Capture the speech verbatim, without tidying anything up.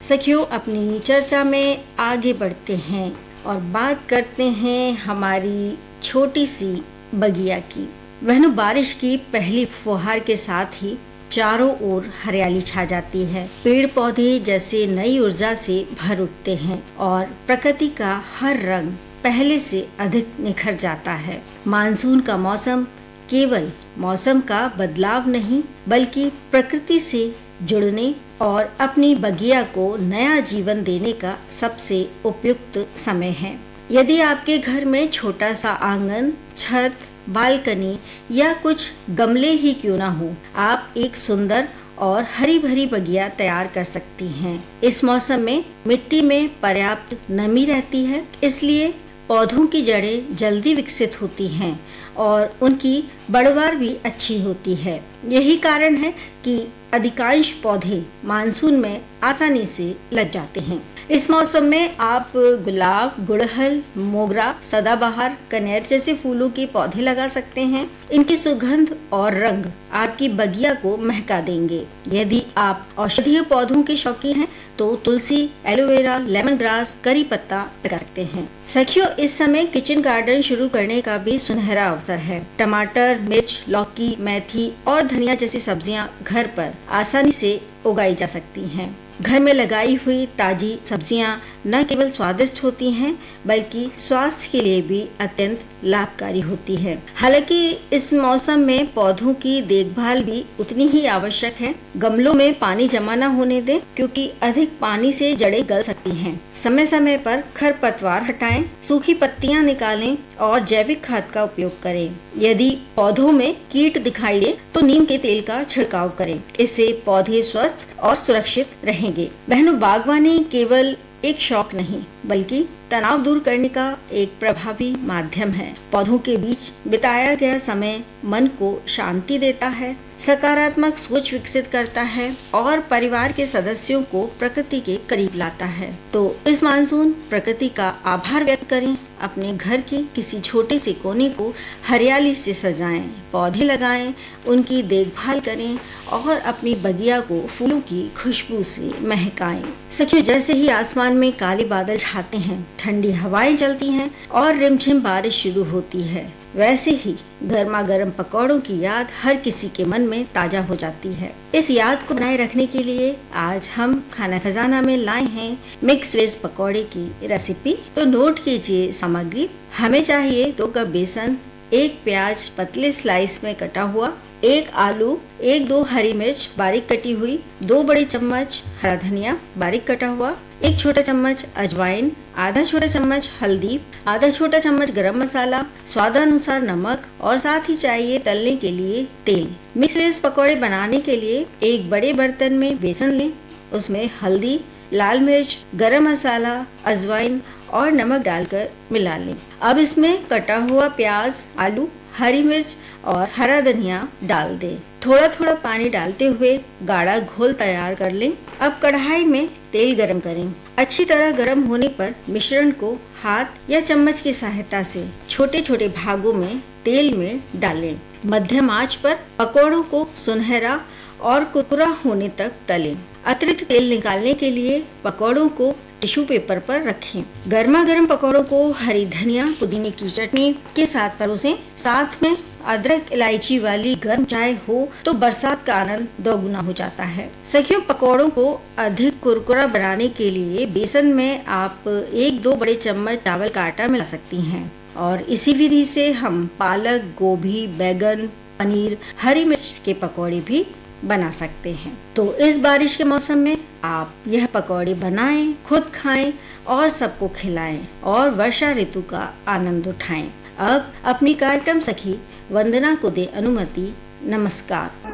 सखियों, अपनी चर्चा में आगे बढ़ते हैं और बात करते हैं हमारी छोटी सी बगिया की। बहनों, बारिश की पहली फुहार के साथ ही चारों ओर हरियाली छा जाती है। पेड़ पौधे जैसे नई ऊर्जा से भर उठते हैं और प्रकृति का हर रंग पहले से अधिक निखर जाता है। मानसून का मौसम केवल मौसम का बदलाव नहीं, बल्कि प्रकृति से जुड़ने और अपनी बगिया को नया जीवन देने का सबसे उपयुक्त समय है। यदि आपके घर में छोटा सा आंगन, छत, बालकनी या कुछ गमले ही क्यों ना हो, आप एक सुंदर और हरी भरी बगिया तैयार कर सकती हैं। इस मौसम में मिट्टी में पर्याप्त नमी रहती है, इसलिए पौधों की जड़ें जल्दी विकसित होती हैं और उनकी बढ़वार भी अच्छी होती है। यही कारण है कि अधिकांश पौधे मानसून में आसानी से लग जाते हैं। इस मौसम में आप गुलाब, गुड़हल, मोगरा, सदाबहार, कनेर जैसे फूलों के पौधे लगा सकते हैं। इनकी सुगंध और रंग आपकी बगिया को महका देंगे। यदि आप औषधीय पौधों के शौकीन हैं तो तुलसी, एलोवेरा, लेमन ग्रास, करी पत्ता लगा सकते हैं। सखियों, इस समय किचन गार्डन शुरू करने का भी सुनहरा अवसर है। टमाटर, मिर्च, लौकी, मेथी और धनिया जैसी सब्जियां घर पर आसानी से उगाई जा सकती हैं। घर में लगाई हुई ताजी सब्जियां न केवल स्वादिष्ट होती हैं, बल्कि स्वास्थ्य के लिए भी अत्यंत लाभकारी होती है। हालांकि इस मौसम में पौधों की देखभाल भी उतनी ही आवश्यक है। गमलों में पानी जमा न होने दें, क्योंकि अधिक पानी से जड़ें गल सकती हैं। समय समय पर खरपतवार हटाएं, सूखी पत्तियां निकालें और जैविक खाद का उपयोग करें। यदि पौधों में कीट दिखाई दे तो नीम के तेल का छिड़काव करें। इससे पौधे स्वस्थ और सुरक्षित रहेंगे। बहनों, बागवानी केवल एक शौक नहीं, बल्कि तनाव दूर करने का एक प्रभावी माध्यम है। पौधों के बीच बिताया गया समय मन को शांति देता है, सकारात्मक सोच विकसित करता है और परिवार के सदस्यों को प्रकृति के करीब लाता है। तो इस मानसून प्रकृति का आभार व्यक्त करें, अपने घर के किसी छोटे से कोने को हरियाली से सजाएं, पौधे लगाएं, उनकी देखभाल करें और अपनी बगिया को फूलों की खुशबू से महकाएं। सखियों, जैसे ही आसमान में काले बादल छाते हैं, ठंडी हवाएं चलती हैं और रिमझिम बारिश शुरू होती है, वैसे ही गर्मा गर्म पकौड़ों की याद हर किसी के मन में ताजा हो जाती है। इस याद को बनाए रखने के लिए आज हम खाना खजाना में लाए हैं मिक्स वेज पकौड़े की रेसिपी। तो नोट कीजिए सामग्री। हमें चाहिए दो कप बेसन, एक प्याज पतले स्लाइस में कटा हुआ, एक आलू, एक दो हरी मिर्च बारीक कटी हुई, दो बड़े चम्मच हरा धनिया बारीक कटा हुआ, एक छोटा चम्मच अजवाइन, आधा छोटा चम्मच हल्दी, आधा छोटा चम्मच गरम मसाला, स्वादानुसार नमक और साथ ही चाहिए तलने के लिए तेल। मिक्स वेज पकौड़े बनाने के लिए एक बड़े बर्तन में बेसन लें, उसमें हल्दी, लाल मिर्च, गरम मसाला, अजवाइन और नमक डालकर मिला लें। अब इसमें कटा हुआ प्याज, आलू, हरी मिर्च और हरा धनिया डाल दें। थोड़ा थोड़ा पानी डालते हुए गाढ़ा घोल तैयार कर लें। अब कढ़ाई में तेल गरम करें। अच्छी तरह गरम होने पर मिश्रण को हाथ या चम्मच की सहायता से छोटे छोटे भागों में तेल में डालें। मध्यम आंच पर पकौड़ों को सुनहरा और कुरकुरा होने तक तलें। अतिरिक्त तेल निकालने के लिए पकौड़ों को टिश्यू पेपर पर रखें। गर्मा गर्म पकौड़ों को हरी धनिया, पुदीने की चटनी के साथ परोसें। साथ में अदरक इलायची वाली गर्म चाय हो तो बरसात का आनंद दोगुना हो जाता है। सखियों, पकौड़ों को अधिक कुरकुरा बनाने के लिए बेसन में आप एक दो बड़े चम्मच चावल का आटा मिला सकती हैं और इसी विधि से हम पालक, गोभी, बैगन, पनीर, हरी मिर्च के पकौड़े भी बना सकते हैं। तो इस बारिश के मौसम में आप यह पकौड़े बनाएं, खुद खाएं और सबको खिलाएं और वर्षा ऋतु का आनंद उठाएं। अब अपनी कार्यक्रम सखी वंदना को दे अनुमति। नमस्कार।